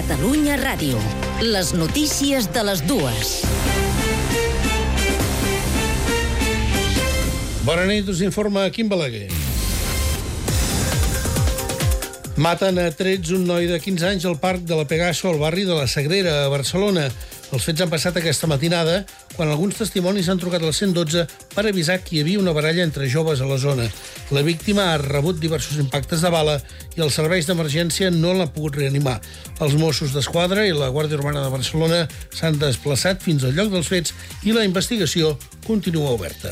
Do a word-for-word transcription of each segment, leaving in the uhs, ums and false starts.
Catalunya Ràdio. Les notícies de les dues. Bona nit, us informa Quim Balaguer. Maten a trets un noi de quinze anys al parc de la Pegaso, al barri de la Sagrera, a Barcelona. Els fets han passat aquesta matinada, quan alguns testimonis han trucat al cent dotze per avisar que hi havia una baralla entre joves a la zona. La víctima ha rebut diversos impactes de bala i els serveis d'emergència no l'han pogut reanimar. Els Mossos d'Esquadra i la Guàrdia Urbana de Barcelona s'han desplaçat fins al lloc dels fets i la investigació continua oberta.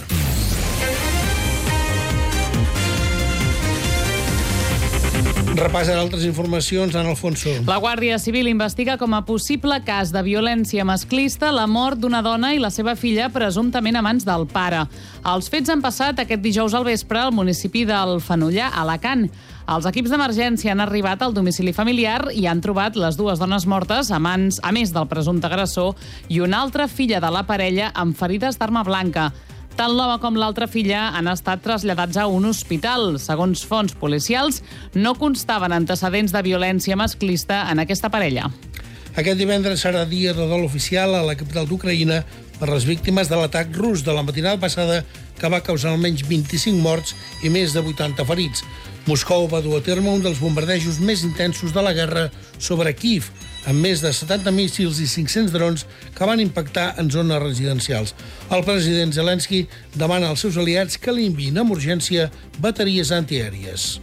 Repassen altres informacions, Ana Alfonso. La Guàrdia Civil investiga com a possible cas de violència masclista la mort d'una dona i la seva filla, presumptament a mans del pare. Els fets han passat aquest dijous al vespre al municipi del Fenollar, a Alacant. Els equips d'emergència han arribat al domicili familiar i han trobat les dues dones mortes a mans, a més del presumpte agressor, i una altra filla de la parella amb ferides d'arma blanca. Tant l'home com l'altra filla han estat traslladats a un hospital. Segons fonts policials, no constaven antecedents de violència masclista en aquesta parella. Aquest divendres serà dia de dol oficial a la capital d'Ucraïna per les víctimes de l'atac rus de la matinada passada que va causar almenys vint-i-cinc morts i més de vuitanta ferits. Moscou va dur a terme un dels bombardejos més intensos de la guerra sobre Kíev, amb més de setanta míssils i cinc-cents drons que van impactar en zones residencials. El president Zelensky demana als seus aliats que li enviïn amb urgència bateries antiaèries.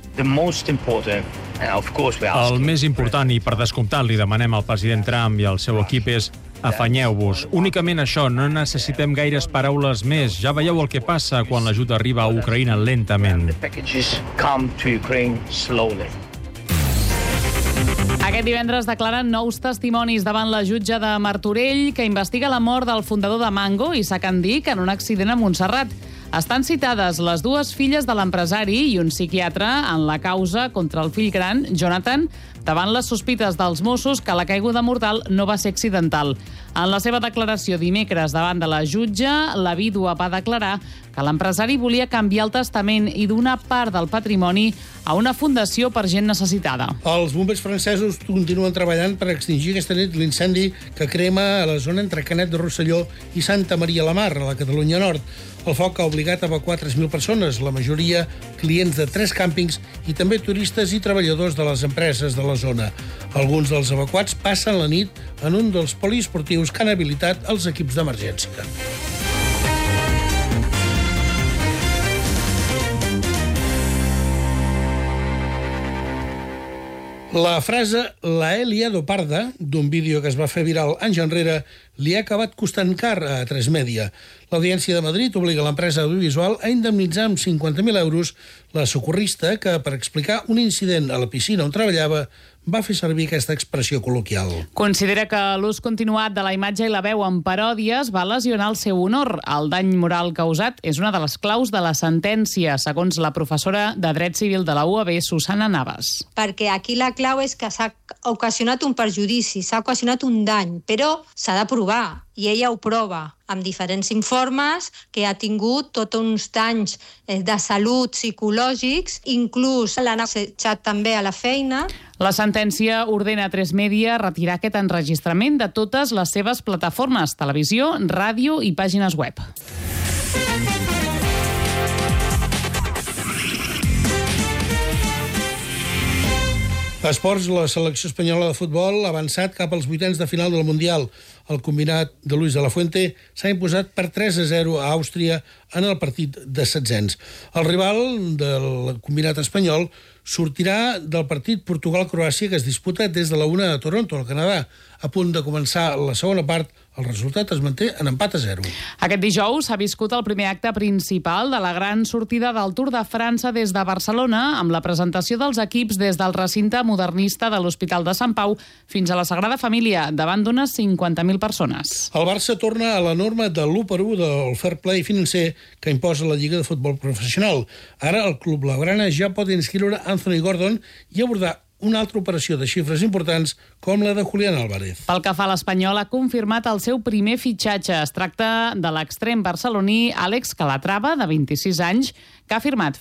El més important, i per descomptat li demanem al president Trump i al seu equip, és afanyeu-vos. Únicament això, no necessitem gaires paraules més. Ja veieu el que passa quan l'ajut arriba a Ucraïna lentament. Aquest divendres declaren nous testimonis davant la jutge de Martorell que investiga la mort del fundador de Mango, Isaac Andic, en un accident a Montserrat. Estan citades les dues filles de l'empresari i un psiquiatre en la causa contra el fill gran, Jonathan, davant les sospites dels Mossos que la caiguda mortal no va ser accidental. En la seva declaració dimecres davant de la jutge, la vídua va declarar que l'empresari volia canviar el testament i donar part del patrimoni a una fundació per gent necessitada. Els bombers francesos continuen treballant per extingir aquesta nit l'incendi que crema a la zona entre Canet de Rosselló i Santa Maria la Mar, a la Catalunya Nord. El foc ha obligat a evacuar tres mil persones, la majoria clients de tres càmpings i també turistes i treballadors de les empreses de la zona. Alguns dels evacuats passen la nit en un dels poliesportius que han habilitat els equips d'emergència. La frase «la he liado parda» d'un vídeo que es va fer viral anys enrere li ha acabat costant car a tres Media. L'Audiència de Madrid obliga l'empresa audiovisual a indemnitzar amb cinquanta mil euros la socorrista que, per explicar un incident a la piscina on treballava, va fer servir aquesta expressió col·loquial. Considera que l'ús continuat de la imatge i la veu en paròdies va lesionar el seu honor. El dany moral causat és una de les claus de la sentència, segons la professora de Dret Civil de la U A B, Susana Navas. Perquè aquí la clau és que s'ha ocasionat un perjudici, s'ha ocasionat un dany, però s'ha de provar, i ella ho prova amb diferents informes, que ha tingut tots uns danys de salut psicològics, inclús l'han assetjat també a la feina. La sentència ordena a tres Media retirar aquest enregistrament de totes les seves plataformes, televisió, ràdio i pàgines web. Esports, la selecció espanyola de futbol ha avançat cap als vuitens de final del Mundial. El combinat de Luis de la Fuente s'ha imposat per tres a zero a Àustria en el partit de setzents. El rival del combinat espanyol sortirà del partit Portugal-Croàcia que es disputa des de la una a Toronto, al Canadà. A punt de començar la segona part, el resultat es manté en empat a zero. Aquest dijous s'ha viscut el primer acte principal de la gran sortida del Tour de França des de Barcelona, amb la presentació dels equips des del recinte modernista de l'Hospital de Sant Pau fins a la Sagrada Família, davant d'unes cinquanta mil persones. El Barça torna a la norma de l'u per u del fair play financer que imposa la Lliga de Futbol Professional. Ara el club blaugrana ja pot inscriure Anthony Gordon i abordar una altra operació de xifres importants com la de Julián Álvarez. Pel que fa a l'Espanyol, ha confirmat el seu primer fitxatge. Es tracta de l'extrem barceloní Àlex Calatrava, de vint-i-sis anys, que ha firmat